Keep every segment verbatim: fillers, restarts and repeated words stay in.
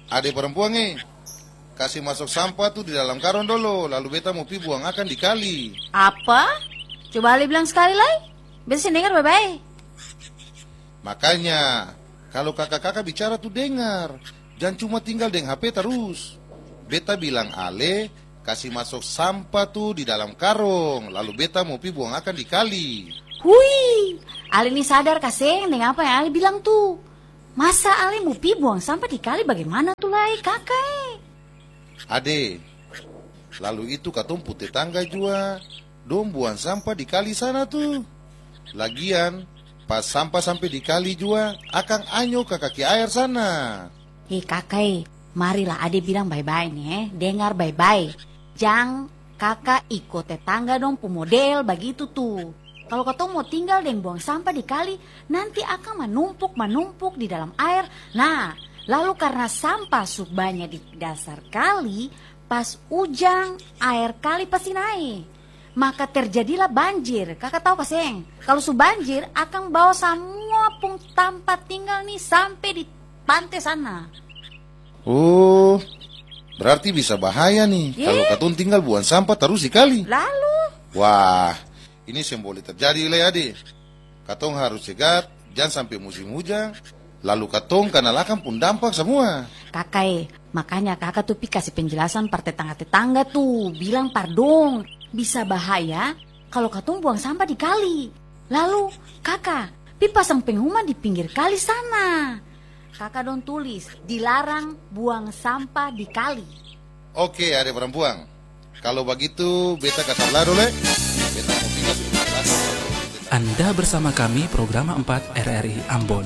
Adik perempuan nih, kasih masuk sampah tuh di dalam karung dulu, lalu beta mau pi buang akan di kali. Apa? Coba Ali bilang sekali lagi. Beta dengar baik-baik. Makanya, kalau kakak-kakak bicara tuh dengar. Jangan cuma tinggal dengan H P terus. Beta bilang Ale, kasih masuk sampah tuh di dalam karung, lalu beta mau pi buang akan di kali. Hui, Ali ini sadar kaseng dengan apa yang Ali bilang tuh. Masa Ali mau pi buang sampah di kali bagaimana tuh lai kakak? Ade, lalu itu katong putih tangga juga, dong buang sampah di kali sana tuh. Lagian, pas sampah sampai di kali juga, akan anyo ke kaki air sana. Hei kakak, marilah Ade bilang bye-bye nih, eh. Dengar bye-bye. Jangan kakak ikut tetangga dong pemodel begitu tuh. Kalau kau mau tinggal dan buang sampah di kali, nanti akan menumpuk-menumpuk di dalam air. Nah, lalu karena sampah subanya di dasar kali, pas hujan air kali pasti naik. Maka terjadilah banjir. Kakak tahu kaseng? Kalau su banjir akan bawa semua pung tempat tinggal nih sampai di pantai sana. Oh, berarti bisa bahaya nih Yeah. kalau katong tinggal buang sampah terus di kali. Lalu? Wah, ini yang boleh terjadi le Ade. Katong harus cegat, jangan sampai musim hujan. Lalu katong kanalakan pun dampak semua. Kakak, makanya kakak tuh pi kasih penjelasan par tetangga-tetangga tuh. Bilang pardon, bisa bahaya kalau katong buang sampah di kali. Lalu kakak, pi pasang pengumuman di pinggir kali sana. Kakak dong tulis, dilarang buang sampah di kali. Oke adik perempuan, kalau begitu beta kasih lado le. Beta mau tinggal di penjelasan. Anda bersama kami program empat R R I Ambon.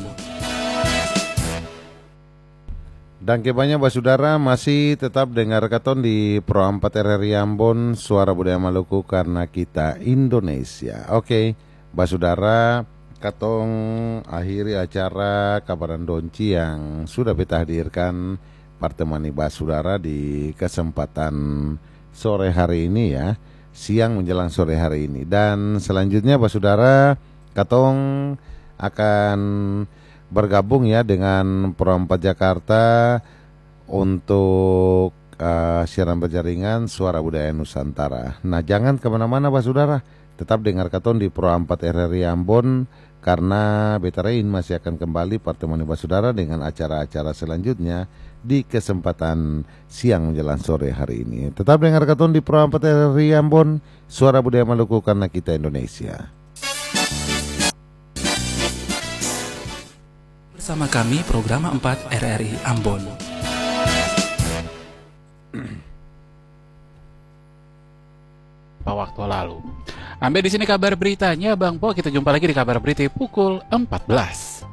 Dan kebanyakan basudara masih tetap dengar katon di Pro empat R R I Ambon, Suara Budaya Maluku karena kita Indonesia. Oke, basudara, katong akhiri acara Kabaran Donci yang sudah beta hadirkan pertemani basudara di kesempatan sore hari ini ya, siang menjelang sore hari ini. Dan selanjutnya basudara, katong akan bergabung ya dengan Pro empat Jakarta untuk uh, siaran berjaringan Suara Budaya Nusantara. Nah, jangan kemana-mana basudara, tetap dengar katon di Pro empat R R I Ambon karena Betarain masih akan kembali pertemuan basudara dengan acara-acara selanjutnya di kesempatan siang menjelang sore hari ini. Tetap dengar katon di Pro empat R R I Ambon, Suara Budaya Maluku karena kita Indonesia. Bersama kami program empat R R I Ambon. Waktu lalu. Sampai di sini kabar beritanya, Bang Po. Kita jumpa lagi di kabar berita pukul empat belas.